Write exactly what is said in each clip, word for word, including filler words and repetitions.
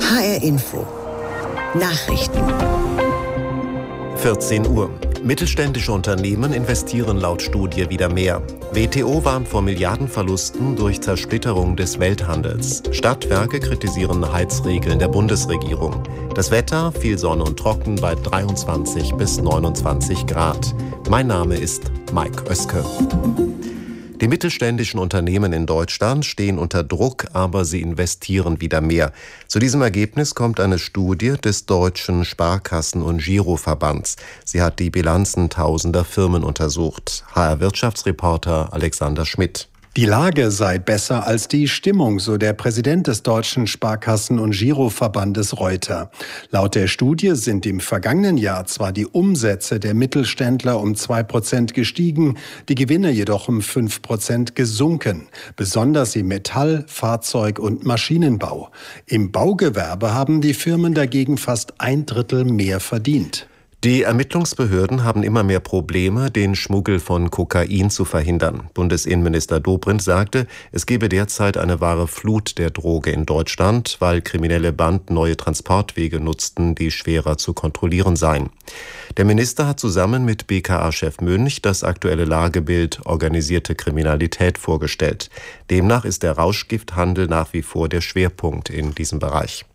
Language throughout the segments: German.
H R Info. Nachrichten. vierzehn Uhr. Mittelständische Unternehmen investieren laut Studie wieder mehr. W T O warnt vor Milliardenverlusten durch Zersplitterung des Welthandels. Stadtwerke kritisieren Heizregeln der Bundesregierung. Das Wetter, viel Sonne und trocken bei dreiundzwanzig bis neunundzwanzig Grad. Mein Name ist Mike Oeske. Die mittelständischen Unternehmen in Deutschland stehen unter Druck, aber sie investieren wieder mehr. Zu diesem Ergebnis kommt eine Studie des Deutschen Sparkassen- und Giroverbands. Sie hat die Bilanzen tausender Firmen untersucht. H R-Wirtschaftsreporter Alexander Schmidt. Die Lage sei besser als die Stimmung, so der Präsident des Deutschen Sparkassen- und Giroverbandes Reuter. Laut der Studie sind im vergangenen Jahr zwar die Umsätze der Mittelständler um zwei Prozent gestiegen, die Gewinne jedoch um fünf Prozent gesunken, besonders im Metall-, Fahrzeug- und Maschinenbau. Im Baugewerbe haben die Firmen dagegen fast ein Drittel mehr verdient. Die Ermittlungsbehörden haben immer mehr Probleme, den Schmuggel von Kokain zu verhindern. Bundesinnenminister Dobrindt sagte, es gebe derzeit eine wahre Flut der Droge in Deutschland, weil kriminelle Banden neue Transportwege nutzten, die schwerer zu kontrollieren seien. Der Minister hat zusammen mit B K A-Chef Münch das aktuelle Lagebild organisierte Kriminalität vorgestellt. Demnach ist der Rauschgifthandel nach wie vor der Schwerpunkt in diesem Bereich.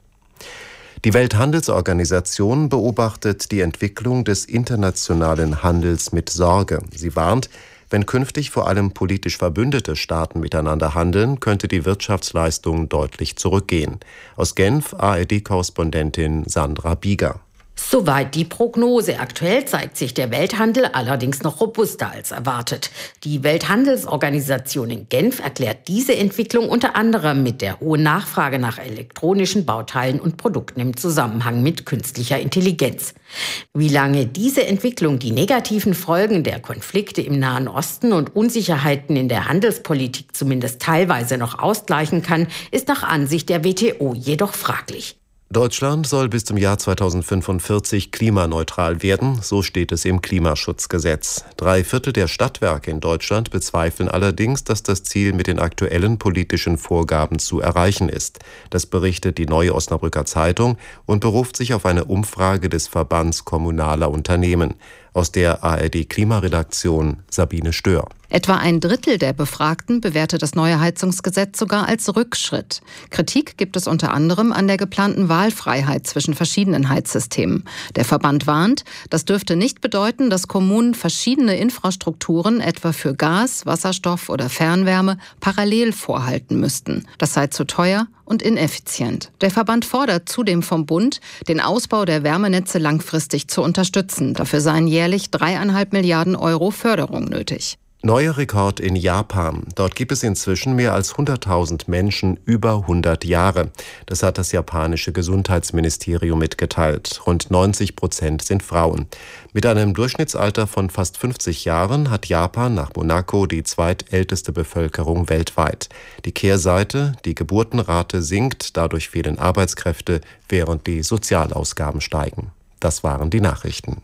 Die Welthandelsorganisation beobachtet die Entwicklung des internationalen Handels mit Sorge. Sie warnt, wenn künftig vor allem politisch verbündete Staaten miteinander handeln, könnte die Wirtschaftsleistung deutlich zurückgehen. Aus Genf A R D-Korrespondentin Sandra Bieger. Soweit die Prognose. Aktuell zeigt sich der Welthandel allerdings noch robuster als erwartet. Die Welthandelsorganisation in Genf erklärt diese Entwicklung unter anderem mit der hohen Nachfrage nach elektronischen Bauteilen und Produkten im Zusammenhang mit künstlicher Intelligenz. Wie lange diese Entwicklung die negativen Folgen der Konflikte im Nahen Osten und Unsicherheiten in der Handelspolitik zumindest teilweise noch ausgleichen kann, ist nach Ansicht der W T O jedoch fraglich. Deutschland soll bis zum Jahr zweitausendfünfundvierzig klimaneutral werden, so steht es im Klimaschutzgesetz. Drei Viertel der Stadtwerke in Deutschland bezweifeln allerdings, dass das Ziel mit den aktuellen politischen Vorgaben zu erreichen ist. Das berichtet die Neue Osnabrücker Zeitung und beruft sich auf eine Umfrage des Verbands kommunaler Unternehmen. Aus der A R D-Klimaredaktion Sabine Stör. Etwa ein Drittel der Befragten bewertet das neue Heizungsgesetz sogar als Rückschritt. Kritik gibt es unter anderem an der geplanten Wahlfreiheit zwischen verschiedenen Heizsystemen. Der Verband warnt, das dürfte nicht bedeuten, dass Kommunen verschiedene Infrastrukturen, etwa für Gas, Wasserstoff oder Fernwärme, parallel vorhalten müssten. Das sei zu teuer und ineffizient. Der Verband fordert zudem vom Bund, den Ausbau der Wärmenetze langfristig zu unterstützen. Dafür seien jährlich dreieinhalb Milliarden Euro Förderung nötig. Neuer Rekord in Japan. Dort gibt es inzwischen mehr als hunderttausend Menschen über hundert Jahre. Das hat das japanische Gesundheitsministerium mitgeteilt. Rund neunzig Prozent sind Frauen. Mit einem Durchschnittsalter von fast fünfzig Jahren hat Japan nach Monaco die zweitälteste Bevölkerung weltweit. Die Kehrseite, die Geburtenrate sinkt, dadurch fehlen Arbeitskräfte, während die Sozialausgaben steigen. Das waren die Nachrichten.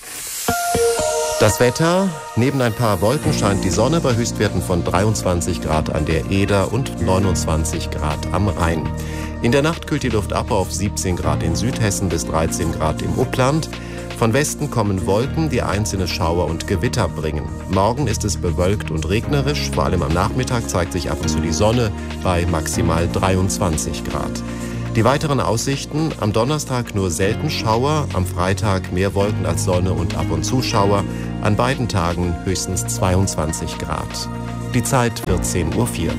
Das Wetter: Neben ein paar Wolken scheint die Sonne bei Höchstwerten von dreiundzwanzig Grad an der Eder und neunundzwanzig Grad am Rhein. In der Nacht kühlt die Luft ab auf siebzehn Grad in Südhessen bis dreizehn Grad im Upland. Von Westen kommen Wolken, die einzelne Schauer und Gewitter bringen. Morgen ist es bewölkt und regnerisch. Vor allem am Nachmittag zeigt sich ab und zu die Sonne bei maximal dreiundzwanzig Grad. Die weiteren Aussichten: am Donnerstag nur selten Schauer, am Freitag mehr Wolken als Sonne und ab und zu Schauer, an beiden Tagen höchstens zweiundzwanzig Grad. Die Zeit vierzehn Uhr vier.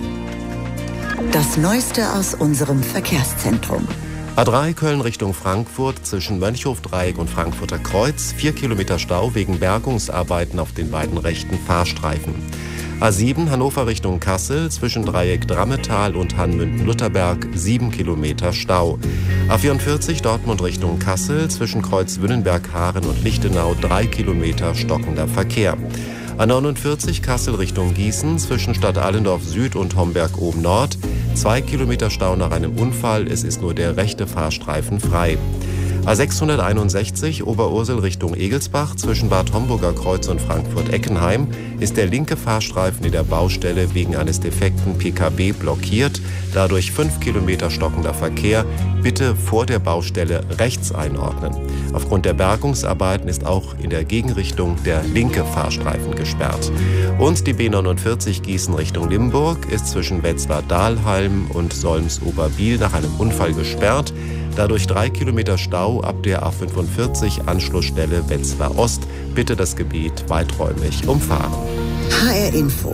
Das Neueste aus unserem Verkehrszentrum. A drei Köln Richtung Frankfurt zwischen Mönchhofdreieck und Frankfurter Kreuz, vier Kilometer Stau wegen Bergungsarbeiten auf den beiden rechten Fahrstreifen. A sieben Hannover Richtung Kassel zwischen Dreieck Drammetal und Hanmünden-Lutherberg, sieben Kilometer Stau. A vierundvierzig Dortmund Richtung Kassel zwischen Kreuz Wünnenberg-Haaren und Lichtenau, drei Kilometer stockender Verkehr. A neunundvierzig Kassel Richtung Gießen zwischen Stadt Allendorf Süd und Homberg oben Nord, zwei Kilometer Stau nach einem Unfall, es ist nur der rechte Fahrstreifen frei. A sechshunderteinundsechzig Oberursel Richtung Egelsbach zwischen Bad Homburger Kreuz und Frankfurt-Eckenheim ist der linke Fahrstreifen in der Baustelle wegen eines defekten P K W blockiert. Dadurch fünf Kilometer stockender Verkehr. Bitte vor der Baustelle rechts einordnen. Aufgrund der Bergungsarbeiten ist auch in der Gegenrichtung der linke Fahrstreifen gesperrt. Und die B neunundvierzig Gießen Richtung Limburg ist zwischen Wetzlar-Dahlheim und Solms-Oberbiel nach einem Unfall gesperrt. Dadurch drei Kilometer Stau ab der A fünfundvierzig Anschlussstelle Wetzlar Ost. Bitte das Gebiet weiträumig umfahren. H R Info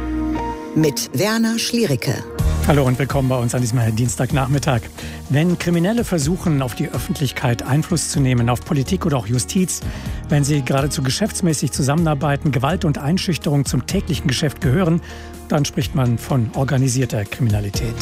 mit Werner Schliericke. Hallo und willkommen bei uns an diesem Dienstagnachmittag. Wenn Kriminelle versuchen, auf die Öffentlichkeit Einfluss zu nehmen, auf Politik oder auch Justiz, wenn sie geradezu geschäftsmäßig zusammenarbeiten, Gewalt und Einschüchterung zum täglichen Geschäft gehören, dann spricht man von organisierter Kriminalität.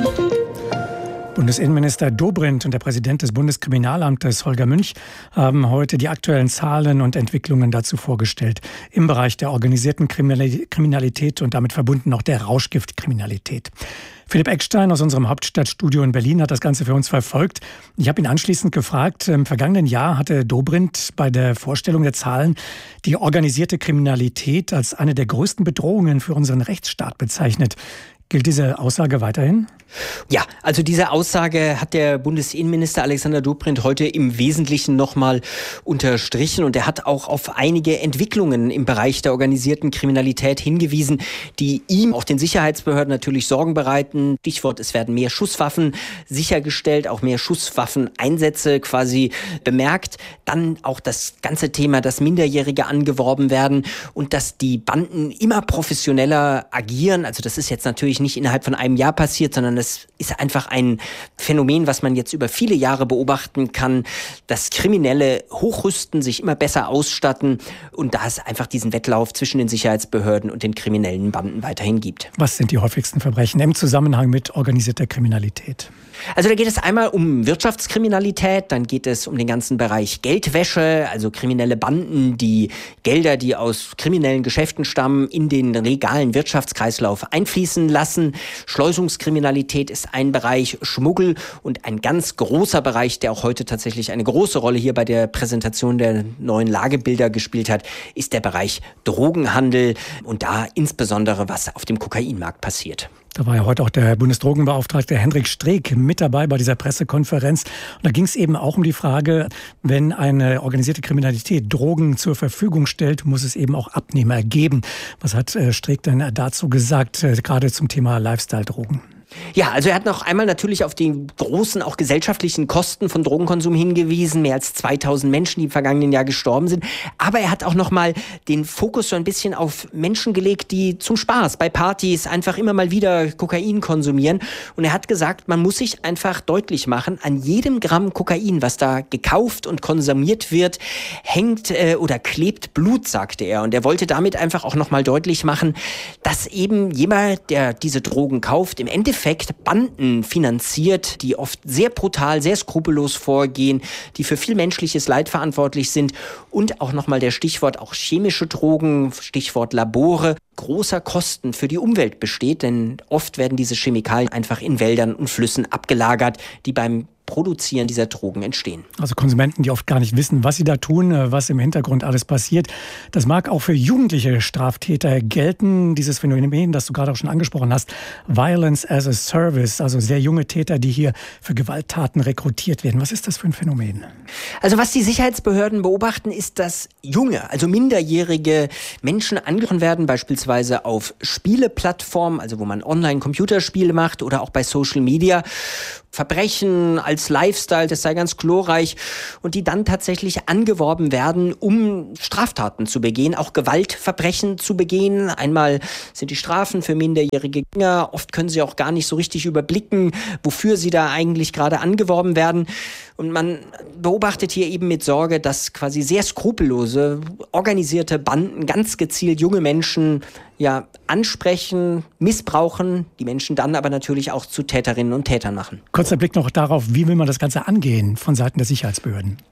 Bundesinnenminister Dobrindt und der Präsident des Bundeskriminalamtes Holger Münch haben heute die aktuellen Zahlen und Entwicklungen dazu vorgestellt im Bereich der organisierten Kriminalität und damit verbunden auch der Rauschgiftkriminalität. Philipp Eckstein aus unserem Hauptstadtstudio in Berlin hat das Ganze für uns verfolgt. Ich habe ihn anschließend gefragt, im vergangenen Jahr hatte Dobrindt bei der Vorstellung der Zahlen die organisierte Kriminalität als eine der größten Bedrohungen für unseren Rechtsstaat bezeichnet. Gilt diese Aussage weiterhin? Ja, also diese Aussage hat der Bundesinnenminister Alexander Dobrindt heute im Wesentlichen nochmal unterstrichen und er hat auch auf einige Entwicklungen im Bereich der organisierten Kriminalität hingewiesen, die ihm, auch den Sicherheitsbehörden natürlich Sorgen bereiten. Stichwort, es werden mehr Schusswaffen sichergestellt, auch mehr Schusswaffeneinsätze quasi bemerkt. Dann auch das ganze Thema, dass Minderjährige angeworben werden und dass die Banden immer professioneller agieren. Also das ist jetzt natürlich nicht innerhalb von einem Jahr passiert, sondern es ist einfach ein Phänomen, was man jetzt über viele Jahre beobachten kann, dass Kriminelle hochrüsten, sich immer besser ausstatten und da es einfach diesen Wettlauf zwischen den Sicherheitsbehörden und den kriminellen Banden weiterhin gibt. Was sind die häufigsten Verbrechen im Zusammenhang mit organisierter Kriminalität? Also da geht es einmal um Wirtschaftskriminalität, dann geht es um den ganzen Bereich Geldwäsche, also kriminelle Banden, die Gelder, die aus kriminellen Geschäften stammen, in den legalen Wirtschaftskreislauf einfließen lassen. Schleusungskriminalität ist ein Bereich, Schmuggel und ein ganz großer Bereich, der auch heute tatsächlich eine große Rolle hier bei der Präsentation der neuen Lagebilder gespielt hat, ist der Bereich Drogenhandel und da insbesondere, was auf dem Kokainmarkt passiert. Da war ja heute auch der Bundesdrogenbeauftragte Hendrik Streeck mit dabei bei dieser Pressekonferenz. Und da ging es eben auch um die Frage, wenn eine organisierte Kriminalität Drogen zur Verfügung stellt, muss es eben auch Abnehmer geben. Was hat Streeck denn dazu gesagt, gerade zum Thema Lifestyle-Drogen? Ja, also er hat noch einmal natürlich auf die großen, auch gesellschaftlichen Kosten von Drogenkonsum hingewiesen. Mehr als zweitausend Menschen, die im vergangenen Jahr gestorben sind. Aber er hat auch noch mal den Fokus so ein bisschen auf Menschen gelegt, die zum Spaß bei Partys einfach immer mal wieder Kokain konsumieren. Und er hat gesagt, man muss sich einfach deutlich machen, an jedem Gramm Kokain, was da gekauft und konsumiert wird, hängt äh, oder klebt Blut, sagte er. Und er wollte damit einfach auch noch mal deutlich machen, dass eben jemand, der diese Drogen kauft, im Endeffekt Banden finanziert, die oft sehr brutal, sehr skrupellos vorgehen, die für viel menschliches Leid verantwortlich sind und auch nochmal der Stichwort auch chemische Drogen, Stichwort Labore, großer Kosten für die Umwelt besteht, denn oft werden diese Chemikalien einfach in Wäldern und Flüssen abgelagert, die beim Produzieren dieser Drogen entstehen. Also Konsumenten, die oft gar nicht wissen, was sie da tun, was im Hintergrund alles passiert. Das mag auch für jugendliche Straftäter gelten. Dieses Phänomen, das du gerade auch schon angesprochen hast, Violence as a Service, also sehr junge Täter, die hier für Gewalttaten rekrutiert werden. Was ist das für ein Phänomen? Also was die Sicherheitsbehörden beobachten, ist, dass junge, also minderjährige Menschen angesprochen werden, beispielsweise auf Spieleplattformen, also wo man Online-Computerspiele macht oder auch bei Social Media. Verbrechen als Lifestyle, das sei ganz glorreich und die dann tatsächlich angeworben werden, um Straftaten zu begehen, auch Gewaltverbrechen zu begehen. Einmal sind die Strafen für minderjährige Kinder, oft können sie auch gar nicht so richtig überblicken, wofür sie da eigentlich gerade angeworben werden. Und man beobachtet hier eben mit Sorge, dass quasi sehr skrupellose, organisierte Banden ganz gezielt junge Menschen ja ansprechen, missbrauchen, die Menschen dann aber natürlich auch zu Täterinnen und Tätern machen. Kurzer Blick noch darauf, wie will man das Ganze angehen von Seiten der Sicherheitsbehörden?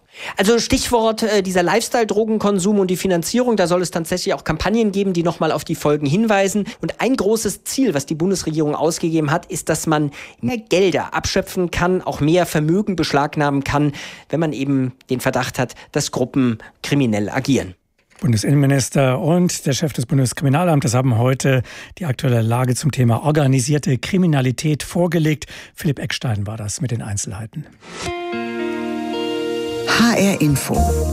Also Stichwort äh, dieser Lifestyle-Drogenkonsum und die Finanzierung, da soll es tatsächlich auch Kampagnen geben, die nochmal auf die Folgen hinweisen. Und ein großes Ziel, was die Bundesregierung ausgegeben hat, ist, dass man mehr Gelder abschöpfen kann, auch mehr Vermögen beschlagnahmen kann, wenn man eben den Verdacht hat, dass Gruppen kriminell agieren. Bundesinnenminister und der Chef des Bundeskriminalamtes haben heute die aktuelle Lage zum Thema organisierte Kriminalität vorgelegt. Philipp Eckstein war das mit den Einzelheiten. H R Info.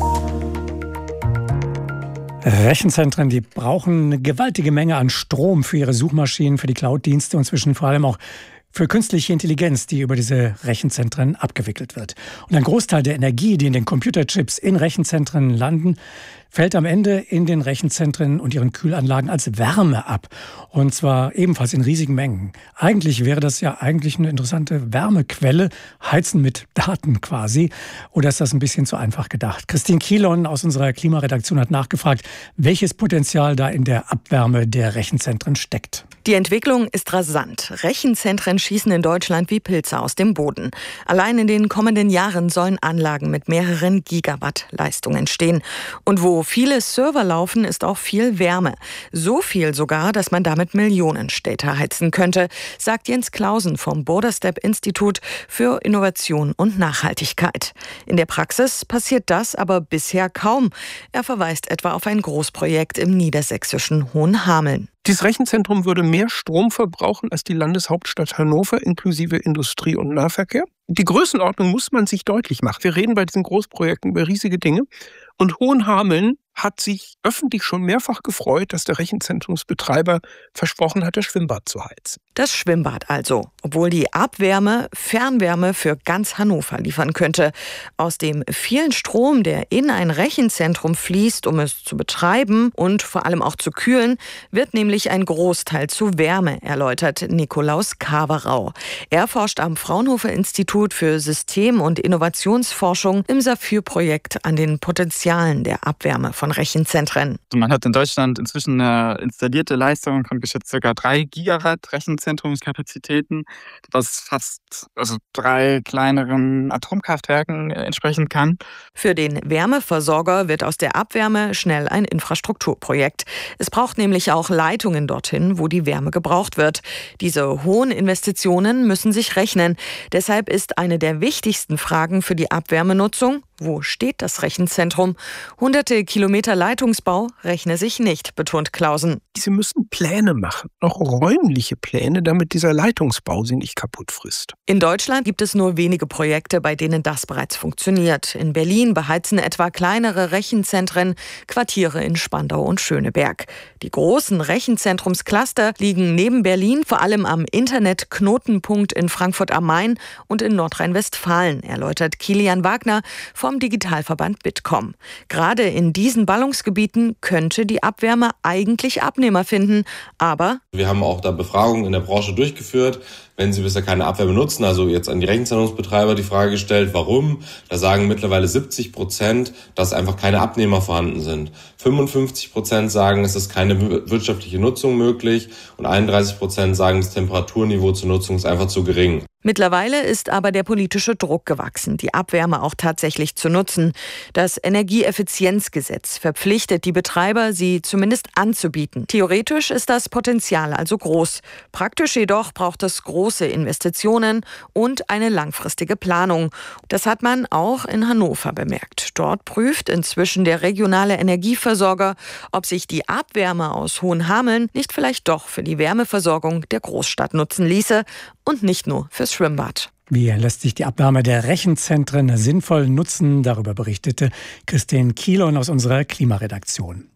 Rechenzentren, die brauchen eine gewaltige Menge an Strom für ihre Suchmaschinen, für die Cloud-Dienste und zwischen vor allem auch für künstliche Intelligenz, die über diese Rechenzentren abgewickelt wird. Und ein Großteil der Energie, die in den Computerchips in Rechenzentren landen, fällt am Ende in den Rechenzentren und ihren Kühlanlagen als Wärme ab. Und zwar ebenfalls in riesigen Mengen. Eigentlich wäre das ja eigentlich eine interessante Wärmequelle, heizen mit Daten quasi. Oder ist das ein bisschen zu einfach gedacht? Christine Kielon aus unserer Klimaredaktion hat nachgefragt, welches Potenzial da in der Abwärme der Rechenzentren steckt. Die Entwicklung ist rasant. Rechenzentren schießen in Deutschland wie Pilze aus dem Boden. Allein in den kommenden Jahren sollen Anlagen mit mehreren Gigawatt Leistung entstehen. Und wo viele Server laufen, ist auch viel Wärme. So viel sogar, dass man damit Millionen Städte heizen könnte, sagt Jens Clausen vom Borderstep-Institut für Innovation und Nachhaltigkeit. In der Praxis passiert das aber bisher kaum. Er verweist etwa auf ein Großprojekt im niedersächsischen Hohenhameln. Dieses Rechenzentrum würde mehr Strom verbrauchen als die Landeshauptstadt Hannover inklusive Industrie- und Nahverkehr. Die Größenordnung muss man sich deutlich machen. Wir reden bei diesen Großprojekten über riesige Dinge. Und Hohenhameln hat sich öffentlich schon mehrfach gefreut, dass der Rechenzentrumsbetreiber versprochen hat, das Schwimmbad zu heizen. Das Schwimmbad also, obwohl die Abwärme Fernwärme für ganz Hannover liefern könnte. Aus dem vielen Strom, der in ein Rechenzentrum fließt, um es zu betreiben und vor allem auch zu kühlen, wird nämlich ein Großteil zu Wärme, erläutert Nikolaus Kaverau. Er forscht am Fraunhofer Institut für System- und Innovationsforschung im Saphir-Projekt an den Potenzialen der Abwärme von Rechenzentren. Man hat in Deutschland inzwischen eine installierte Leistung von geschätzt ca. drei Gigawatt Rechenzentrumskapazitäten, was fast also drei kleineren Atomkraftwerken entsprechen kann. Für den Wärmeversorger wird aus der Abwärme schnell ein Infrastrukturprojekt. Es braucht nämlich auch Leitungen dorthin, wo die Wärme gebraucht wird. Diese hohen Investitionen müssen sich rechnen. Deshalb ist eine der wichtigsten Fragen für die Abwärmenutzung: Wo steht das Rechenzentrum? Hunderte Kilometer Leitungsbau rechne sich nicht, betont Clausen. Sie müssen Pläne machen, auch räumliche Pläne, damit dieser Leitungsbau sie nicht kaputt frisst. In Deutschland gibt es nur wenige Projekte, bei denen das bereits funktioniert. In Berlin beheizen etwa kleinere Rechenzentren Quartiere in Spandau und Schöneberg. Die großen Rechenzentrumscluster liegen neben Berlin vor allem am Internetknotenpunkt in Frankfurt am Main und in Nordrhein-Westfalen, erläutert Kilian Wagner vom Digitalverband Bitkom. Gerade in diesen Ballungsgebieten könnte die Abwärme eigentlich Abnehmer finden, aber wir haben auch da Befragungen in der Branche durchgeführt. Wenn sie bisher keine Abwärme nutzen, also jetzt an die Rechenzentrumsbetreiber die Frage gestellt, warum? Da sagen mittlerweile siebzig Prozent, dass einfach keine Abnehmer vorhanden sind. fünfundfünfzig Prozent sagen, es ist keine wirtschaftliche Nutzung möglich und einunddreißig Prozent sagen, das Temperaturniveau zur Nutzung ist einfach zu gering. Mittlerweile ist aber der politische Druck gewachsen, die Abwärme auch tatsächlich zu nutzen. Das Energieeffizienzgesetz verpflichtet die Betreiber, sie zumindest anzubieten. Theoretisch ist das Potenzial also groß. Praktisch jedoch braucht es große Investitionen und eine langfristige Planung. Das hat man auch in Hannover bemerkt. Dort prüft inzwischen der regionale Energieversorger, ob sich die Abwärme aus Hohenhameln nicht vielleicht doch für die Wärmeversorgung der Großstadt nutzen ließe und nicht nur fürs Schwimmbad. Wie lässt sich die Abwärme der Rechenzentren sinnvoll nutzen? Darüber berichtete Christine Kielon aus unserer Klimaredaktion.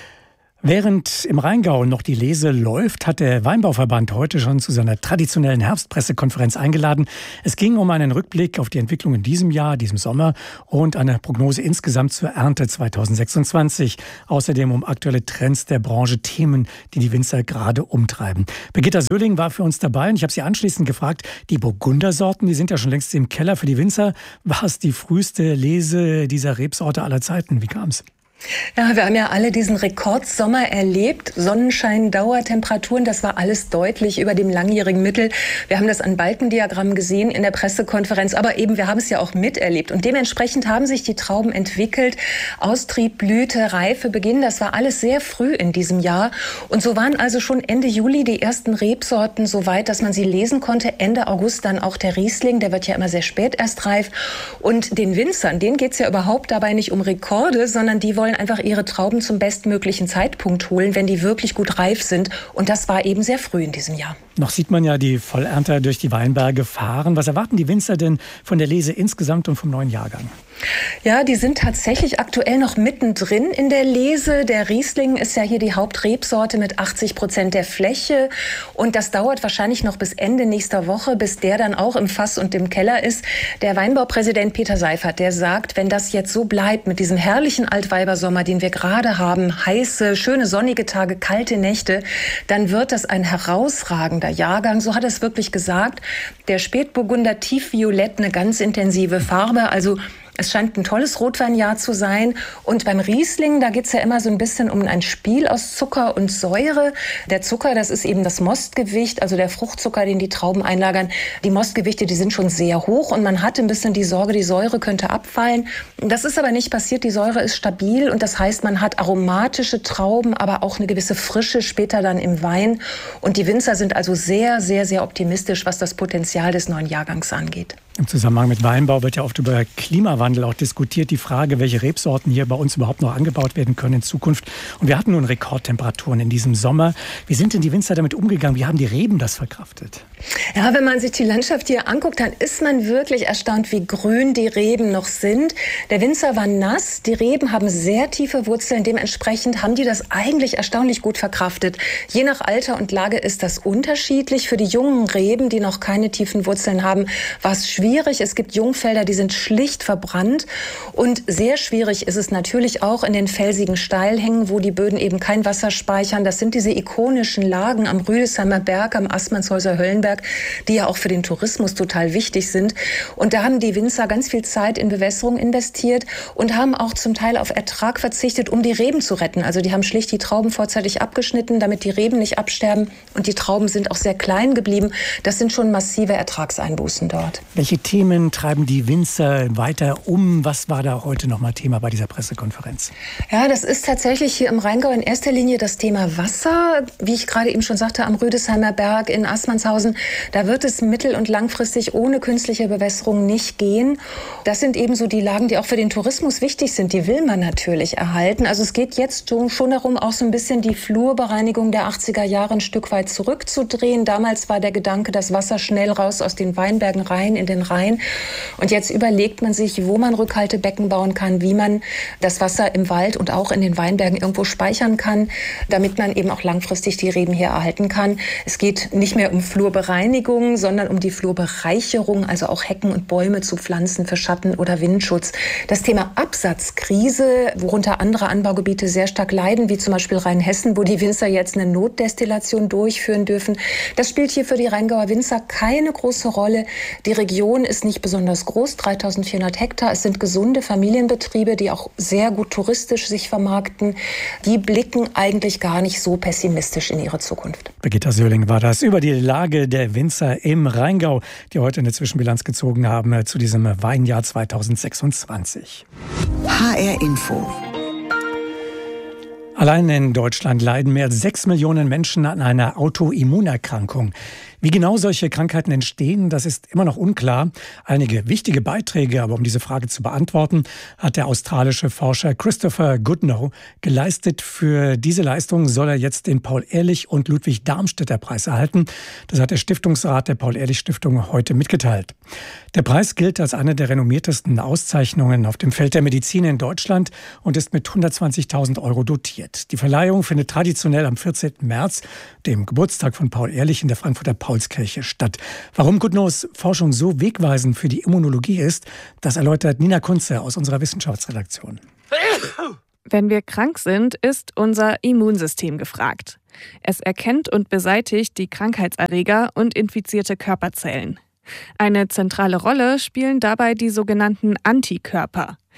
Während im Rheingau noch die Lese läuft, hat der Weinbauverband heute schon zu seiner traditionellen Herbstpressekonferenz eingeladen. Es ging um einen Rückblick auf die Entwicklung in diesem Jahr, diesem Sommer und eine Prognose insgesamt zur Ernte zweitausendsechsundzwanzig. Außerdem um aktuelle Trends der Branche, Themen, die die Winzer gerade umtreiben. Birgitta Söhling war für uns dabei und ich habe sie anschließend gefragt, die Burgundersorten, die sind ja schon längst im Keller für die Winzer. War es die früheste Lese dieser Rebsorte aller Zeiten? Wie kam es? Ja, wir haben ja alle diesen Rekordsommer erlebt. Sonnenschein, Dauertemperaturen, das war alles deutlich über dem langjährigen Mittel. Wir haben das an Balkendiagrammen gesehen in der Pressekonferenz, aber eben, wir haben es ja auch miterlebt. Und dementsprechend haben sich die Trauben entwickelt. Austrieb, Blüte, Reife, Beginn, das war alles sehr früh in diesem Jahr. Und so waren also schon Ende Juli die ersten Rebsorten so weit, dass man sie lesen konnte. Ende August dann auch der Riesling, der wird ja immer sehr spät erst reif. Und den Winzern, denen geht es ja überhaupt dabei nicht um Rekorde, sondern die wollen einfach ihre Trauben zum bestmöglichen Zeitpunkt holen, wenn die wirklich gut reif sind. Und das war eben sehr früh in diesem Jahr. Noch sieht man ja die Vollernter durch die Weinberge fahren. Was erwarten die Winzer denn von der Lese insgesamt und vom neuen Jahrgang? Ja, die sind tatsächlich aktuell noch mittendrin in der Lese. Der Riesling ist ja hier die Hauptrebsorte mit achtzig Prozent der Fläche. Und das dauert wahrscheinlich noch bis Ende nächster Woche, bis der dann auch im Fass und im Keller ist. Der Weinbaupräsident Peter Seifert, der sagt, wenn das jetzt so bleibt mit diesem herrlichen Altweibersommer, den wir gerade haben, heiße, schöne sonnige Tage, kalte Nächte, dann wird das ein herausragender Jahrgang. So hat er es wirklich gesagt. Der Spätburgunder tiefviolett, eine ganz intensive Farbe, also es scheint ein tolles Rotweinjahr zu sein. Und beim Riesling, da geht es ja immer so ein bisschen um ein Spiel aus Zucker und Säure. Der Zucker, das ist eben das Mostgewicht, also der Fruchtzucker, den die Trauben einlagern. Die Mostgewichte, die sind schon sehr hoch und man hat ein bisschen die Sorge, die Säure könnte abfallen. Das ist aber nicht passiert. Die Säure ist stabil und das heißt, man hat aromatische Trauben, aber auch eine gewisse Frische später dann im Wein. Und die Winzer sind also sehr, sehr, sehr optimistisch, was das Potenzial des neuen Jahrgangs angeht. Im Zusammenhang mit Weinbau wird ja oft über Klimawandel auch diskutiert. Die Frage, welche Rebsorten hier bei uns überhaupt noch angebaut werden können in Zukunft. Und wir hatten nun Rekordtemperaturen in diesem Sommer. Wie sind denn die Winzer damit umgegangen? Wie haben die Reben das verkraftet? Ja, wenn man sich die Landschaft hier anguckt, dann ist man wirklich erstaunt, wie grün die Reben noch sind. Der Winzer war nass, die Reben haben sehr tiefe Wurzeln. Dementsprechend haben die das eigentlich erstaunlich gut verkraftet. Je nach Alter und Lage ist das unterschiedlich. Für die jungen Reben, die noch keine tiefen Wurzeln haben, war es schwierig. Es gibt Jungfelder, die sind schlicht verbrannt. Und sehr schwierig ist es natürlich auch in den felsigen Steilhängen, wo die Böden eben kein Wasser speichern. Das sind diese ikonischen Lagen am Rüdesheimer Berg, am Assmannshäuser Höllenberg, die ja auch für den Tourismus total wichtig sind. Und da haben die Winzer ganz viel Zeit in Bewässerung investiert und haben auch zum Teil auf Ertrag verzichtet, um die Reben zu retten. Also die haben schlicht die Trauben vorzeitig abgeschnitten, damit die Reben nicht absterben. Und die Trauben sind auch sehr klein geblieben. Das sind schon massive Ertragseinbußen dort. Welche Themen treiben die Winzer weiter um? Was war da heute nochmal Thema bei dieser Pressekonferenz? Ja, das ist tatsächlich hier im Rheingau in erster Linie das Thema Wasser. Wie ich gerade eben schon sagte, am Rüdesheimer Berg in Assmannshausen, da wird es mittel- und langfristig ohne künstliche Bewässerung nicht gehen. Das sind eben so die Lagen, die auch für den Tourismus wichtig sind. Die will man natürlich erhalten. Also es geht jetzt schon darum, auch so ein bisschen die Flurbereinigung der achtziger Jahre ein Stück weit zurückzudrehen. Damals war der Gedanke, das Wasser schnell raus aus den Weinbergen rein in den Rhein. Und jetzt überlegt man sich, wo man Rückhaltebecken bauen kann, wie man das Wasser im Wald und auch in den Weinbergen irgendwo speichern kann, damit man eben auch langfristig die Reben hier erhalten kann. Es geht nicht mehr um Flurbereinigung, sondern um die Flurbereicherung, also auch Hecken und Bäume zu pflanzen für Schatten- oder Windschutz. Das Thema Absatzkrise, worunter andere Anbaugebiete sehr stark leiden, wie zum Beispiel Rheinhessen, wo die Winzer jetzt eine Notdestillation durchführen dürfen, das spielt hier für die Rheingauer Winzer keine große Rolle. Die Region ist nicht besonders groß, dreitausendvierhundert Hektar. Es sind gesunde Familienbetriebe, die auch sehr gut touristisch sich vermarkten. Die blicken eigentlich gar nicht so pessimistisch in ihre Zukunft. Birgitta Söhling war das über die Lage der Winzer im Rheingau, die heute eine Zwischenbilanz gezogen haben zu diesem Weinjahr zweitausendsechsundzwanzig. H R Info. Allein in Deutschland leiden mehr als sechs Millionen Menschen an einer Autoimmunerkrankung. Wie genau solche Krankheiten entstehen, das ist immer noch unklar. Einige wichtige Beiträge, aber um diese Frage zu beantworten, hat der australische Forscher Christopher Goodnow geleistet. Für diese Leistung soll er jetzt den Paul-Ehrlich- und Ludwig-Darmstädter-Preis erhalten. Das hat der Stiftungsrat der Paul-Ehrlich-Stiftung heute mitgeteilt. Der Preis gilt als eine der renommiertesten Auszeichnungen auf dem Feld der Medizin in Deutschland und ist mit hundertzwanzigtausend Euro dotiert. Die Verleihung findet traditionell am vierzehnten März, dem Geburtstag von Paul Ehrlich, in der Frankfurter Paulskirche statt. Warum Goodnows Forschung so wegweisend für die Immunologie ist, das erläutert Nina Kunze aus unserer Wissenschaftsredaktion. Wenn wir krank sind, ist unser Immunsystem gefragt. Es erkennt und beseitigt die Krankheitserreger und infizierte Körperzellen. Eine zentrale Rolle spielen dabei die sogenannten Antikörper.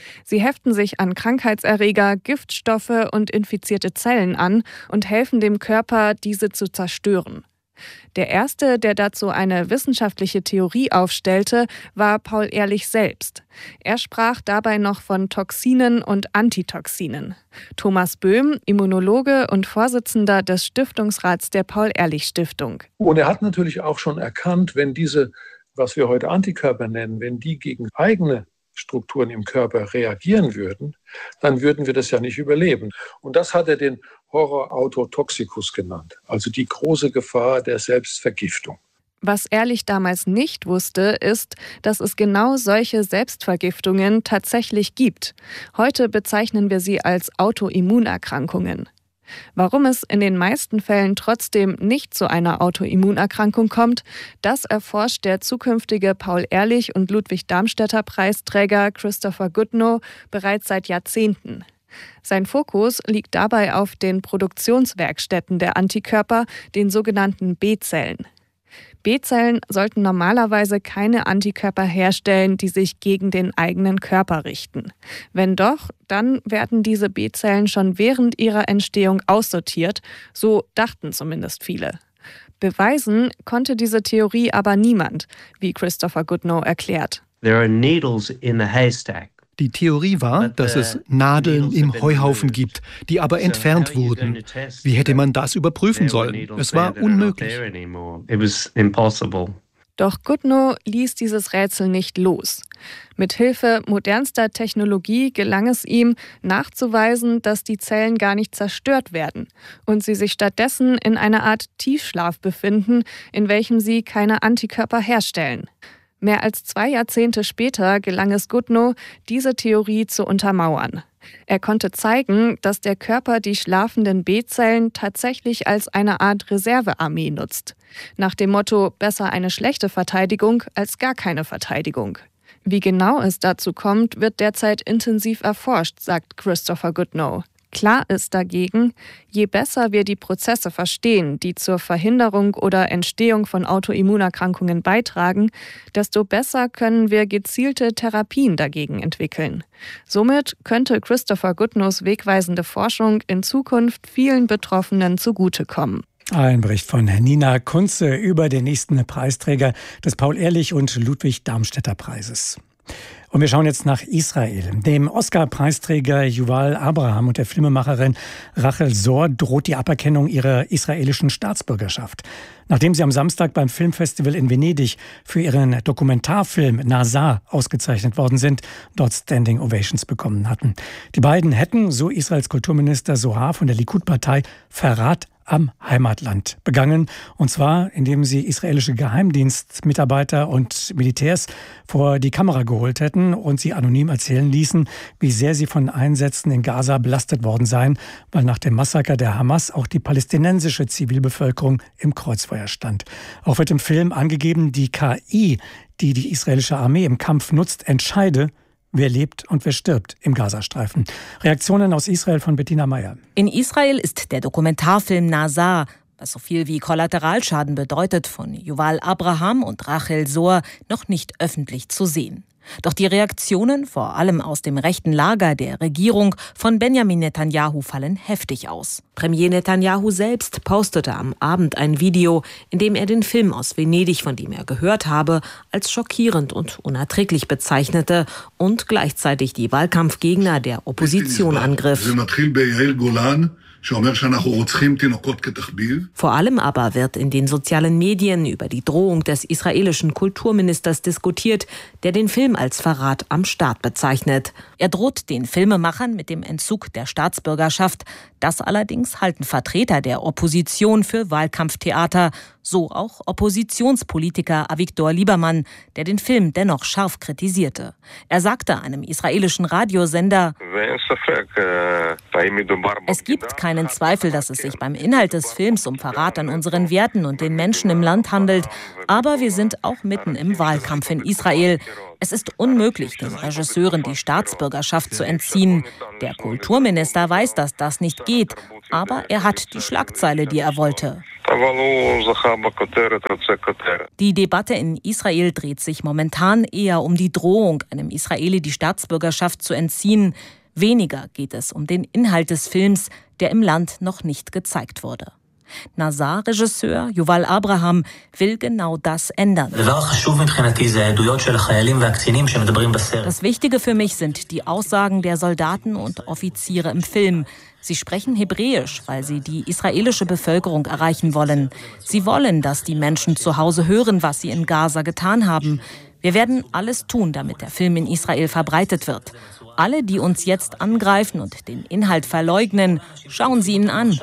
Sie heften sich an Krankheitserreger, Giftstoffe und infizierte Zellen an und helfen dem Körper, diese zu zerstören. Der erste, der dazu eine wissenschaftliche Theorie aufstellte, war Paul Ehrlich selbst. Er sprach dabei noch von Toxinen und Antitoxinen. Thomas Böhm, Immunologe und Vorsitzender des Stiftungsrats der Paul-Ehrlich-Stiftung. Und er hat natürlich auch schon erkannt, wenn diese, was wir heute Antikörper nennen, wenn die gegen eigene Strukturen im Körper reagieren würden, dann würden wir das ja nicht überleben. Und das hat er den Horror autotoxicus genannt, also die große Gefahr der Selbstvergiftung. Was Ehrlich damals nicht wusste, ist, dass es genau solche Selbstvergiftungen tatsächlich gibt. Heute bezeichnen wir sie als Autoimmunerkrankungen. Warum es in den meisten Fällen trotzdem nicht zu einer Autoimmunerkrankung kommt, das erforscht der zukünftige Paul-Ehrlich- und Ludwig-Darmstädter-Preisträger Christopher Goodnow bereits seit Jahrzehnten. Sein Fokus liegt dabei auf den Produktionswerkstätten der Antikörper, den sogenannten B-Zellen. B-Zellen sollten normalerweise keine Antikörper herstellen, die sich gegen den eigenen Körper richten. Wenn doch, dann werden diese B-Zellen schon während ihrer Entstehung aussortiert, so dachten zumindest viele. Beweisen konnte diese Theorie aber niemand, wie Christopher Goodnow erklärt. There are needles in the haystack. Die Theorie war, dass es Nadeln im Heuhaufen gibt, die aber entfernt wurden. Wie hätte man das überprüfen sollen? Es war unmöglich. Doch Goodnow ließ dieses Rätsel nicht los. Mit Hilfe modernster Technologie gelang es ihm, nachzuweisen, dass die Zellen gar nicht zerstört werden und sie sich stattdessen in einer Art Tiefschlaf befinden, in welchem sie keine Antikörper herstellen. Mehr als zwei Jahrzehnte später gelang es Goodnow, diese Theorie zu untermauern. Er konnte zeigen, dass der Körper die schlafenden B-Zellen tatsächlich als eine Art Reservearmee nutzt. Nach dem Motto, besser eine schlechte Verteidigung als gar keine Verteidigung. Wie genau es dazu kommt, wird derzeit intensiv erforscht, sagt Christopher Goodnow. Klar ist dagegen, je besser wir die Prozesse verstehen, die zur Verhinderung oder Entstehung von Autoimmunerkrankungen beitragen, desto besser können wir gezielte Therapien dagegen entwickeln. Somit könnte Christopher Goodnows wegweisende Forschung in Zukunft vielen Betroffenen zugutekommen. Ein Bericht von Nina Kunze über den nächsten Preisträger des Paul-Ehrlich- und Ludwig-Darmstädter-Preises. Und wir schauen jetzt nach Israel. Dem Oscar-Preisträger Yuval Abraham und der Filmemacherin Rachel Zohr droht die Aberkennung ihrer israelischen Staatsbürgerschaft. Nachdem sie am Samstag beim Filmfestival in Venedig für ihren Dokumentarfilm Nazar ausgezeichnet worden sind, dort Standing Ovations bekommen hatten. Die beiden hätten, so Israels Kulturminister Zohar von der Likud-Partei, Verrat am Heimatland begangen. Und zwar, indem sie israelische Geheimdienstmitarbeiter und Militärs vor die Kamera geholt hätten und sie anonym erzählen ließen, wie sehr sie von Einsätzen in Gaza belastet worden seien, weil nach dem Massaker der Hamas auch die palästinensische Zivilbevölkerung im Kreuzfeuer stand. Auch wird im Film angegeben, die K I, die die israelische Armee im Kampf nutzt, entscheide, wer lebt und wer stirbt im Gazastreifen. Reaktionen aus Israel von Bettina Meyer. In Israel ist der Dokumentarfilm Nazar, was so viel wie Kollateralschaden bedeutet, von Yuval Abraham und Rachel Zohr noch nicht öffentlich zu sehen. Doch die Reaktionen, vor allem aus dem rechten Lager der Regierung von Benjamin Netanyahu, fallen heftig aus. Premier Netanyahu selbst postete am Abend ein Video, in dem er den Film aus Venedig, von dem er gehört habe, als schockierend und unerträglich bezeichnete und gleichzeitig die Wahlkampfgegner der Opposition angriff. Vor allem aber wird in den sozialen Medien über die Drohung des israelischen Kulturministers diskutiert, der den Film als Verrat am Staat bezeichnet. Er droht den Filmemachern mit dem Entzug der Staatsbürgerschaft. Das allerdings halten Vertreter der Opposition für Wahlkampftheater. So auch Oppositionspolitiker Avigdor Lieberman, der den Film dennoch scharf kritisierte. Er sagte einem israelischen Radiosender: Es gibt keinen Zweifel, dass es sich beim Inhalt des Films um Verrat an unseren Werten und den Menschen im Land handelt. Aber wir sind auch mitten im Wahlkampf in Israel. Es ist unmöglich, den Regisseuren die Staatsbürgerschaft zu entziehen. Der Kulturminister weiß, dass das nicht geht. Aber er hat die Schlagzeile, die er wollte. Die Debatte in Israel dreht sich momentan eher um die Drohung, einem Israeli die Staatsbürgerschaft zu entziehen. Weniger geht es um den Inhalt des Films, der im Land noch nicht gezeigt wurde. Nazar-Regisseur Yuval Abraham will genau das ändern. Das Wichtige für mich sind die Aussagen der Soldaten und Offiziere im Film. Sie sprechen Hebräisch, weil sie die israelische Bevölkerung erreichen wollen. Sie wollen, dass die Menschen zu Hause hören, was sie in Gaza getan haben. Wir werden alles tun, damit der Film in Israel verbreitet wird. Alle, die uns jetzt angreifen und den Inhalt verleugnen, schauen Sie ihn an.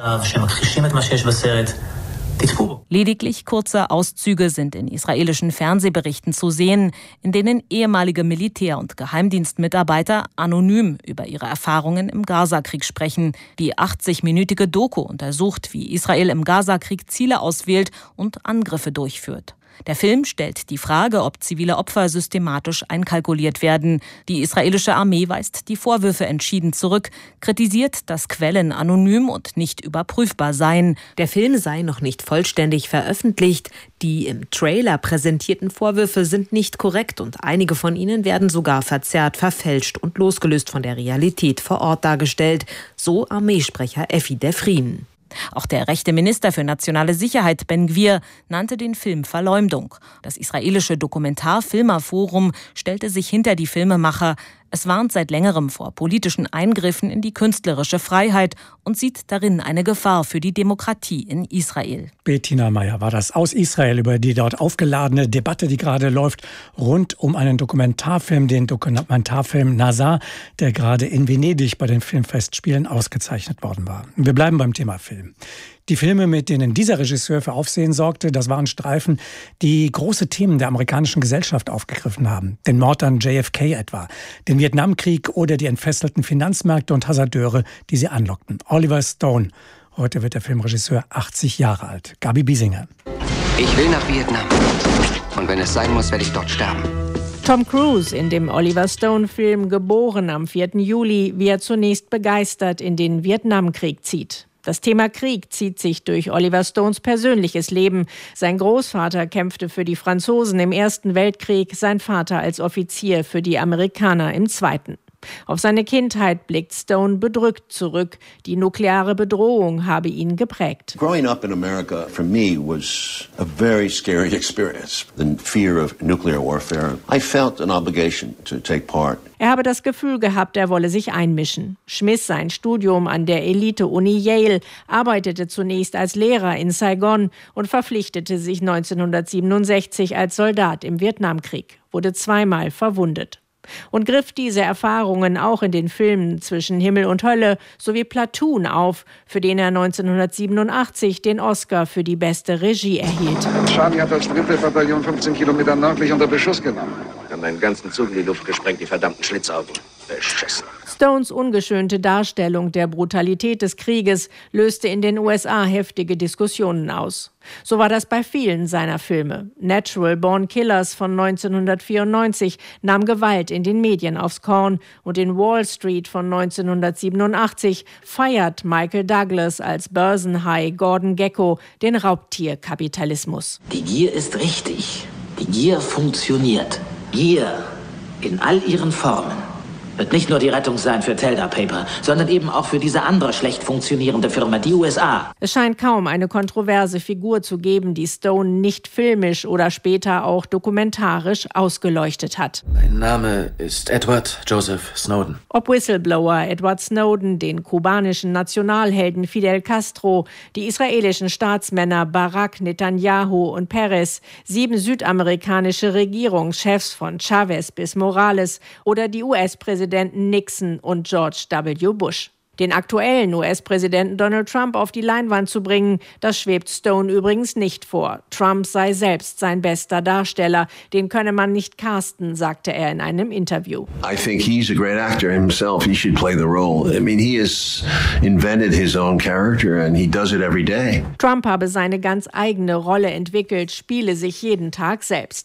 Lediglich kurze Auszüge sind in israelischen Fernsehberichten zu sehen, in denen ehemalige Militär- und Geheimdienstmitarbeiter anonym über ihre Erfahrungen im Gazakrieg sprechen. Die achtzig-minütige Doku untersucht, wie Israel im Gazakrieg Ziele auswählt und Angriffe durchführt. Der Film stellt die Frage, ob zivile Opfer systematisch einkalkuliert werden. Die israelische Armee weist die Vorwürfe entschieden zurück, kritisiert, dass Quellen anonym und nicht überprüfbar seien. Der Film sei noch nicht vollständig veröffentlicht. Die im Trailer präsentierten Vorwürfe sind nicht korrekt und einige von ihnen werden sogar verzerrt, verfälscht und losgelöst von der Realität vor Ort dargestellt, so Armeesprecher Effi Defrin. Auch der rechte Minister für nationale Sicherheit Ben-Gvir nannte den Film Verleumdung. Das israelische Dokumentarfilmerforum stellte sich hinter die Filmemacher. Es warnt seit längerem vor politischen Eingriffen in die künstlerische Freiheit und sieht darin eine Gefahr für die Demokratie in Israel. Bettina Meyer war das aus Israel über die dort aufgeladene Debatte, die gerade läuft, rund um einen Dokumentarfilm, den Dokumentarfilm Nazar, der gerade in Venedig bei den Filmfestspielen ausgezeichnet worden war. Wir bleiben beim Thema Film. Die Filme, mit denen dieser Regisseur für Aufsehen sorgte, das waren Streifen, die große Themen der amerikanischen Gesellschaft aufgegriffen haben. Den Mord an J F K etwa, den Vietnamkrieg oder die entfesselten Finanzmärkte und Hasardeure, die sie anlockten. Oliver Stone. Heute wird der Filmregisseur achtzig Jahre alt. Gabi Biesinger. Ich will nach Vietnam. Und wenn es sein muss, werde ich dort sterben. Tom Cruise in dem Oliver Stone-Film Geboren am vierten Juli, wie er zunächst begeistert in den Vietnamkrieg zieht. Das Thema Krieg zieht sich durch Oliver Stones persönliches Leben. Sein Großvater kämpfte für die Franzosen im Ersten Weltkrieg, sein Vater als Offizier für die Amerikaner im Zweiten. Auf seine Kindheit blickt Stone bedrückt zurück. Die nukleare Bedrohung habe ihn geprägt. Growing up in America for me was a very scary experience. The fear of nuclear warfare. I felt an obligation to take part. Er habe das Gefühl gehabt, er wolle sich einmischen. Schmiss sein Studium an der Elite-Uni Yale, arbeitete zunächst als Lehrer in Saigon und verpflichtete sich neunzehnhundertsiebenundsechzig als Soldat im Vietnamkrieg, wurde zweimal verwundet. Und griff diese Erfahrungen auch in den Filmen Zwischen Himmel und Hölle sowie Platoon auf, für den er neunzehnhundertsiebenundachtzig den Oscar für die beste Regie erhielt. Charlie hat das dritte Bataillon fünfzehn Kilometer nördlich unter Beschuss genommen. Wir haben einen ganzen Zug in die Luft gesprengt, die verdammten Schlitzaugen. Beschissen. Stones ungeschönte Darstellung der Brutalität des Krieges löste in den U S A heftige Diskussionen aus. So war das bei vielen seiner Filme. Natural Born Killers von neunzehnhundertvierundneunzig nahm Gewalt in den Medien aufs Korn und in Wall Street von neunzehnhundertsiebenundachtzig feiert Michael Douglas als Börsenhai Gordon Gekko den Raubtierkapitalismus. Die Gier ist richtig. Die Gier funktioniert. Gier in all ihren Formen wird nicht nur die Rettung sein für Telda Paper, sondern eben auch für diese andere schlecht funktionierende Firma, die U S A. Es scheint kaum eine kontroverse Figur zu geben, die Stone nicht filmisch oder später auch dokumentarisch ausgeleuchtet hat. Mein Name ist Edward Joseph Snowden. Ob Whistleblower Edward Snowden, den kubanischen Nationalhelden Fidel Castro, die israelischen Staatsmänner Barak, Netanyahu und Peres, sieben südamerikanische Regierungschefs von Chavez bis Morales oder die U S-Präsidenten Nixon und George W. Bush. Den aktuellen U S-Präsidenten Donald Trump auf die Leinwand zu bringen, das schwebt Stone übrigens nicht vor. Trump sei selbst sein bester Darsteller, den könne man nicht casten, sagte er in einem Interview. I think he's a great actor himself. He should play the role. I mean, he has invented his own character and he does it every day. Trump habe seine ganz eigene Rolle entwickelt, spiele sich jeden Tag selbst.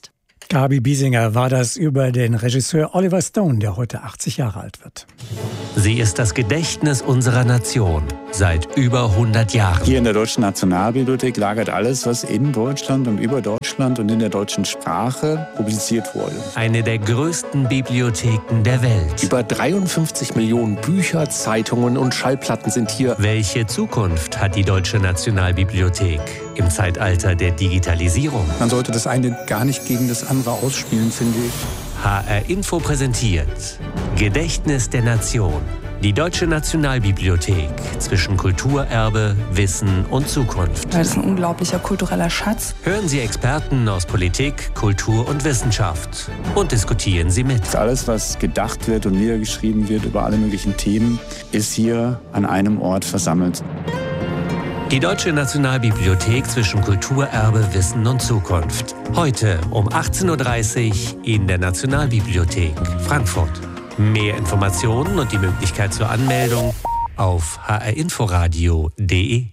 Gabi Biesinger war das über den Regisseur Oliver Stone, der heute achtzig Jahre alt wird. Sie ist das Gedächtnis unserer Nation seit über hundert Jahren. Hier in der Deutschen Nationalbibliothek lagert alles, was in Deutschland und über Deutschland und in der deutschen Sprache publiziert wurde. Eine der größten Bibliotheken der Welt. Über dreiundfünfzig Millionen Bücher, Zeitungen und Schallplatten sind hier. Welche Zukunft hat die Deutsche Nationalbibliothek im Zeitalter der Digitalisierung? Man sollte das eine gar nicht gegen das andere ausspielen, finde ich. H R Info präsentiert Gedächtnis der Nation. Die Deutsche Nationalbibliothek zwischen Kulturerbe, Wissen und Zukunft. Das ist ein unglaublicher kultureller Schatz. Hören Sie Experten aus Politik, Kultur und Wissenschaft und diskutieren Sie mit. Alles, was gedacht wird und niedergeschrieben wird über alle möglichen Themen, ist hier an einem Ort versammelt. Die Deutsche Nationalbibliothek zwischen Kulturerbe, Wissen und Zukunft. Heute um achtzehn Uhr dreißig in der Nationalbibliothek Frankfurt. Mehr Informationen und die Möglichkeit zur Anmeldung auf h r inforadio punkt d e.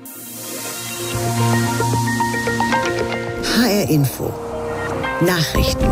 H R Info Nachrichten.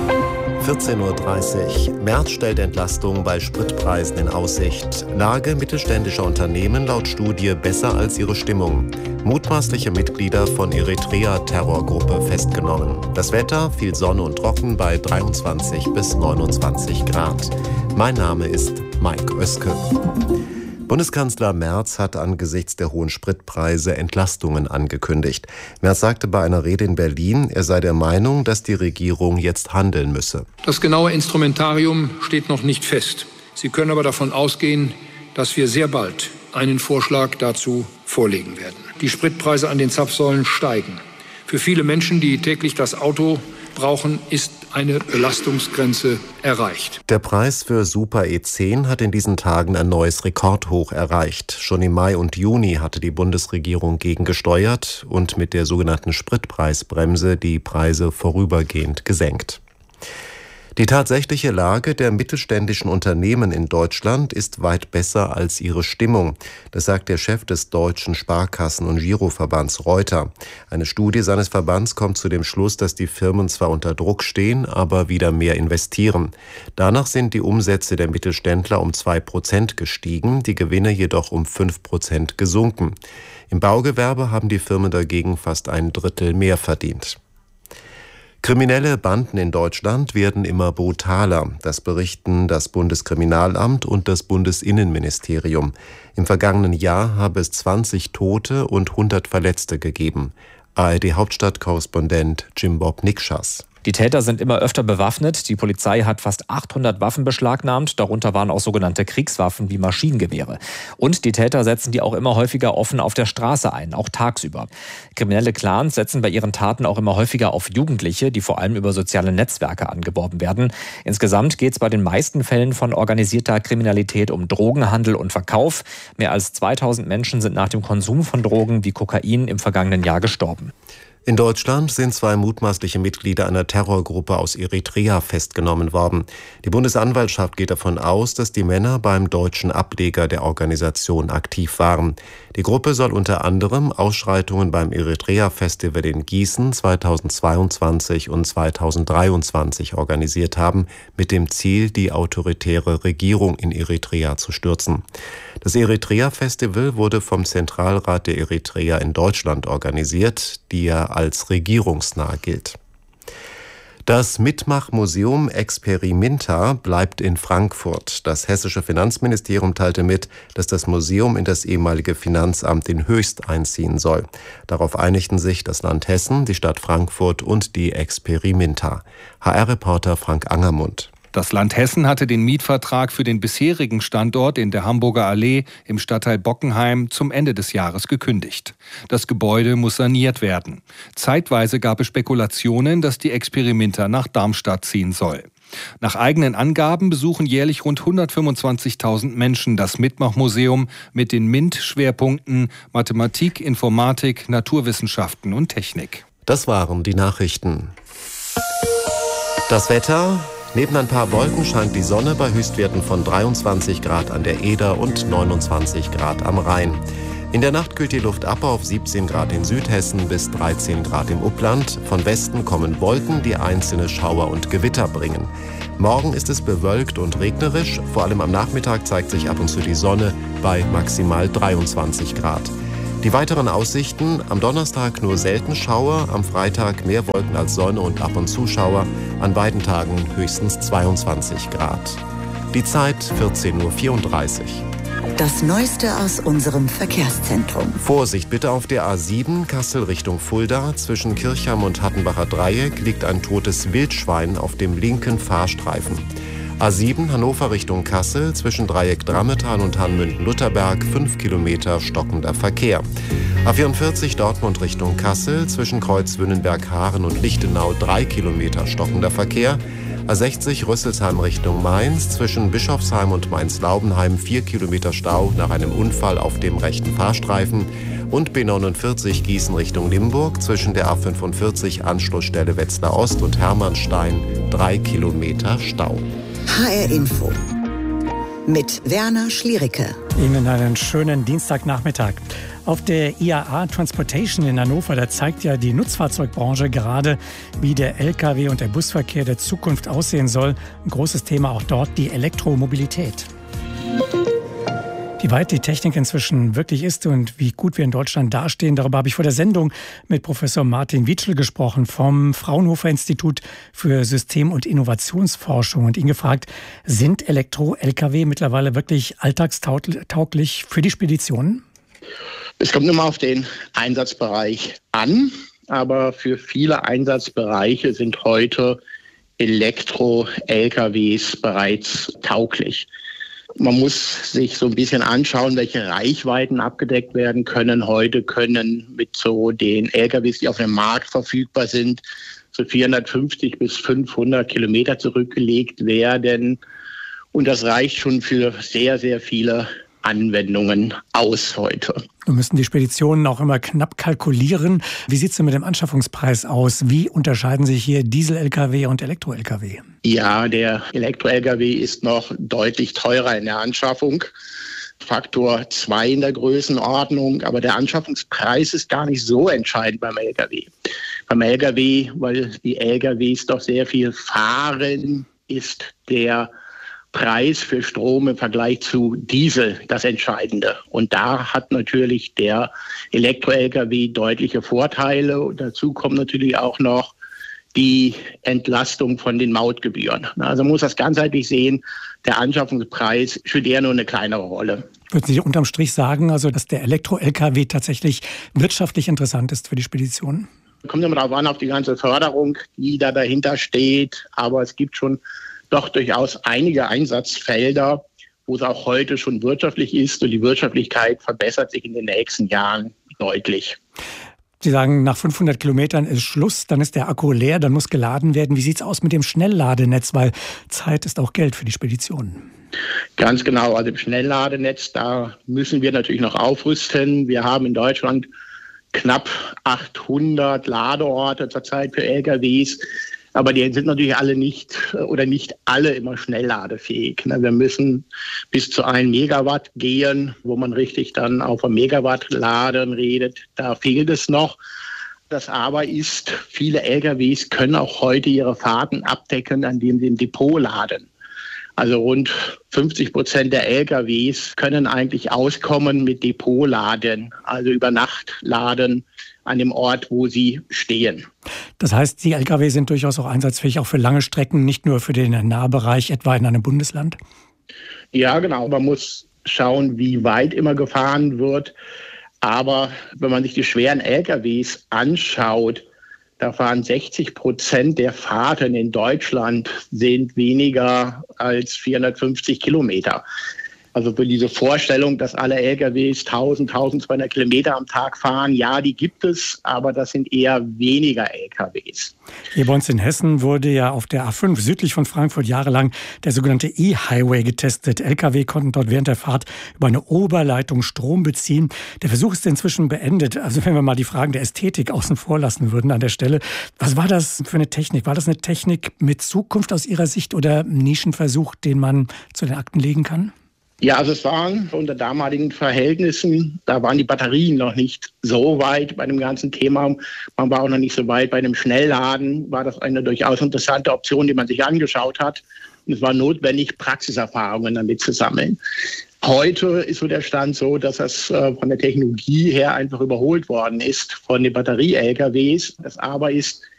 vierzehn Uhr dreißig. Merz stellt Entlastung bei Spritpreisen in Aussicht. Lage mittelständischer Unternehmen laut Studie besser als ihre Stimmung. Mutmaßliche Mitglieder von Eritrea-Terrorgruppe festgenommen. Das Wetter, viel Sonne und trocken bei dreiundzwanzig bis neunundzwanzig Grad. Mein Name ist Mike Oeske. Bundeskanzler Merz hat angesichts der hohen Spritpreise Entlastungen angekündigt. Merz sagte bei einer Rede in Berlin, er sei der Meinung, dass die Regierung jetzt handeln müsse. Das genaue Instrumentarium steht noch nicht fest. Sie können aber davon ausgehen, dass wir sehr bald einen Vorschlag dazu vorlegen werden. Die Spritpreise an den Zapfsäulen steigen. Für viele Menschen, die täglich das Auto brauchen, ist eine Belastungsgrenze erreicht. Der Preis für Super E zehn hat in diesen Tagen ein neues Rekordhoch erreicht. Schon im Mai und Juni hatte die Bundesregierung gegengesteuert und mit der sogenannten Spritpreisbremse die Preise vorübergehend gesenkt. Die tatsächliche Lage der mittelständischen Unternehmen in Deutschland ist weit besser als ihre Stimmung. Das sagt der Chef des Deutschen Sparkassen- und Giroverbands Reuter. Eine Studie seines Verbands kommt zu dem Schluss, dass die Firmen zwar unter Druck stehen, aber wieder mehr investieren. Danach sind die Umsätze der Mittelständler um zwei Prozent gestiegen, die Gewinne jedoch um fünf Prozent gesunken. Im Baugewerbe haben die Firmen dagegen fast ein Drittel mehr verdient. Kriminelle Banden in Deutschland werden immer brutaler. Das berichten das Bundeskriminalamt und das Bundesinnenministerium. Im vergangenen Jahr habe es zwanzig Tote und hundert Verletzte gegeben. A R D-Hauptstadtkorrespondent Jim Bob Nikschas. Die Täter sind immer öfter bewaffnet. Die Polizei hat fast achthundert Waffen beschlagnahmt. Darunter waren auch sogenannte Kriegswaffen wie Maschinengewehre. Und die Täter setzen die auch immer häufiger offen auf der Straße ein, auch tagsüber. Kriminelle Clans setzen bei ihren Taten auch immer häufiger auf Jugendliche, die vor allem über soziale Netzwerke angeworben werden. Insgesamt geht es bei den meisten Fällen von organisierter Kriminalität um Drogenhandel und Verkauf. Mehr als zweitausend Menschen sind nach dem Konsum von Drogen wie Kokain im vergangenen Jahr gestorben. In Deutschland sind zwei mutmaßliche Mitglieder einer Terrorgruppe aus Eritrea festgenommen worden. Die Bundesanwaltschaft geht davon aus, dass die Männer beim deutschen Ableger der Organisation aktiv waren. Die Gruppe soll unter anderem Ausschreitungen beim Eritrea-Festival in Gießen zweitausendzweiundzwanzig und zweitausenddreiundzwanzig organisiert haben, mit dem Ziel, die autoritäre Regierung in Eritrea zu stürzen. Das Eritrea-Festival wurde vom Zentralrat der Eritrea in Deutschland organisiert, die ja als regierungsnah gilt. Das Mitmachmuseum Experimenta bleibt in Frankfurt. Das hessische Finanzministerium teilte mit, dass das Museum in das ehemalige Finanzamt in Höchst einziehen soll. Darauf einigten sich das Land Hessen, die Stadt Frankfurt und die Experimenta. H R-Reporter Frank Angermund. Das Land Hessen hatte den Mietvertrag für den bisherigen Standort in der Hamburger Allee im Stadtteil Bockenheim zum Ende des Jahres gekündigt. Das Gebäude muss saniert werden. Zeitweise gab es Spekulationen, dass die Experimenta nach Darmstadt ziehen soll. Nach eigenen Angaben besuchen jährlich rund hundertfünfundzwanzigtausend Menschen das Mitmachmuseum mit den MINT-Schwerpunkten Mathematik, Informatik, Naturwissenschaften und Technik. Das waren die Nachrichten. Das Wetter. Neben ein paar Wolken scheint die Sonne bei Höchstwerten von dreiundzwanzig Grad an der Eder und neunundzwanzig Grad am Rhein. In der Nacht kühlt die Luft ab auf siebzehn Grad in Südhessen bis dreizehn Grad im Upland. Von Westen kommen Wolken, die einzelne Schauer und Gewitter bringen. Morgen ist es bewölkt und regnerisch. Vor allem am Nachmittag zeigt sich ab und zu die Sonne bei maximal dreiundzwanzig Grad. Die weiteren Aussichten: am Donnerstag nur selten Schauer, am Freitag mehr Wolken als Sonne und ab und zu Schauer. An beiden Tagen höchstens zweiundzwanzig Grad. Die Zeit vierzehn Uhr vierunddreißig. Das Neueste aus unserem Verkehrszentrum. Vorsicht bitte auf der A sieben, Kassel Richtung Fulda. Zwischen Kirchheim und Hattenbacher Dreieck liegt ein totes Wildschwein auf dem linken Fahrstreifen. A sieben, Hannover Richtung Kassel. Zwischen Dreieck Drammetal und Hanmünden-Lutherberg fünf Kilometer stockender Verkehr. A vierundvierzig, Dortmund Richtung Kassel. Zwischen Kreuz Wünnenberg-Haaren und Lichtenau drei Kilometer stockender Verkehr. A sechzig, Rüsselsheim Richtung Mainz. Zwischen Bischofsheim und Mainz-Laubenheim vier Kilometer Stau nach einem Unfall auf dem rechten Fahrstreifen. Und B neunundvierzig, Gießen Richtung Limburg. Zwischen der A fünfundvierzig, Anschlussstelle Wetzlar Ost und Hermannstein drei Kilometer Stau. H R Info mit Werner Schliericke. Ihnen einen schönen Dienstagnachmittag. Auf der I A A Transportation in Hannover, da zeigt ja die Nutzfahrzeugbranche gerade, wie der L K W- und der Busverkehr der Zukunft aussehen soll. Ein großes Thema auch dort, die Elektromobilität. Wie weit die Technik inzwischen wirklich ist und wie gut wir in Deutschland dastehen, darüber habe ich vor der Sendung mit Professor Martin Witschel gesprochen vom Fraunhofer Institut für System- und Innovationsforschung und ihn gefragt, sind Elektro-L K W mittlerweile wirklich alltagstauglich für die Speditionen? Es kommt immer auf den Einsatzbereich an, aber für viele Einsatzbereiche sind heute Elektro-L K Ws bereits tauglich. Man muss sich so ein bisschen anschauen, welche Reichweiten abgedeckt werden können. Heute können mit so den L K Ws, die auf dem Markt verfügbar sind, so vierhundertfünfzig bis fünfhundert Kilometer zurückgelegt werden. Und das reicht schon für sehr, sehr viele Anwendungen aus heute. Wir müssen die Speditionen auch immer knapp kalkulieren. Wie sieht es denn mit dem Anschaffungspreis aus? Wie unterscheiden sich hier Diesel-L K W und Elektro-L K W? Ja, der Elektro-L K W ist noch deutlich teurer in der Anschaffung. Faktor zwei in der Größenordnung. Aber der Anschaffungspreis ist gar nicht so entscheidend beim L K W. Beim L K W, weil die L K Ws doch sehr viel fahren, ist der Preis für Strom im Vergleich zu Diesel das Entscheidende. Und da hat natürlich der Elektro-L K W deutliche Vorteile. Und dazu kommt natürlich auch noch die Entlastung von den Mautgebühren. Also man muss das ganzheitlich sehen. Der Anschaffungspreis spielt eher nur eine kleinere Rolle. Würden Sie unterm Strich sagen, also dass der Elektro-L K W tatsächlich wirtschaftlich interessant ist für die Speditionen? Kommt immer darauf an, auf die ganze Förderung, die da dahinter steht. Aber es gibt schon doch durchaus einige Einsatzfelder, wo es auch heute schon wirtschaftlich ist. Und die Wirtschaftlichkeit verbessert sich in den nächsten Jahren deutlich. Sie sagen, nach fünfhundert Kilometern ist Schluss, dann ist der Akku leer, dann muss geladen werden. Wie sieht es aus mit dem Schnellladenetz? Weil Zeit ist auch Geld für die Speditionen. Ganz genau. Also im Schnellladenetz, da müssen wir natürlich noch aufrüsten. Wir haben in Deutschland knapp achthundert Ladeorte zurzeit für L K Ws. Aber die sind natürlich alle nicht oder nicht alle immer schnellladefähig. Wir müssen bis zu einem Megawatt gehen, wo man richtig dann auf ein Megawatt laden redet. Da fehlt es noch. Das aber ist, viele L K Ws können auch heute ihre Fahrten abdecken, indem sie im Depot laden. Also rund fünfzig Prozent der L K Ws können eigentlich auskommen mit Depotladen, also über Nacht laden an dem Ort, wo sie stehen. Das heißt, die L K W sind durchaus auch einsatzfähig, auch für lange Strecken, nicht nur für den Nahbereich, etwa in einem Bundesland? Ja, genau. Man muss schauen, wie weit immer gefahren wird. Aber wenn man sich die schweren L K Ws anschaut, da fahren sechzig Prozent der Fahrten in Deutschland sind weniger als vierhundertfünfzig Kilometer. Also für diese Vorstellung, dass alle L K Ws tausend, tausendzweihundert Kilometer am Tag fahren, ja, die gibt es, aber das sind eher weniger L K Ws. Hier bei uns in Hessen wurde ja auf der A fünf südlich von Frankfurt jahrelang der sogenannte E-Highway getestet. L K W konnten dort während der Fahrt über eine Oberleitung Strom beziehen. Der Versuch ist inzwischen beendet. Also wenn wir mal die Fragen der Ästhetik außen vor lassen würden an der Stelle. Was war das für eine Technik? War das eine Technik mit Zukunft aus Ihrer Sicht oder ein Nischenversuch, den man zu den Akten legen kann? Ja, also es waren unter damaligen Verhältnissen, da waren die Batterien noch nicht so weit bei dem ganzen Thema. Man war auch noch nicht so weit bei dem Schnellladen, war das eine durchaus interessante Option, die man sich angeschaut hat. Und es war notwendig, Praxiserfahrungen damit zu sammeln. Heute ist so der Stand so, dass das äh, von der Technologie her einfach überholt worden ist von den Batterie-L K Ws. Das aber ist,